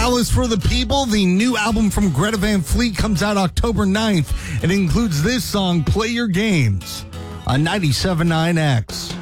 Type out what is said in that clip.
Flowers for the People, the new album from Greta Van Fleet, comes out October 9th. It includes this song, Play Your Games, on 97.9 X.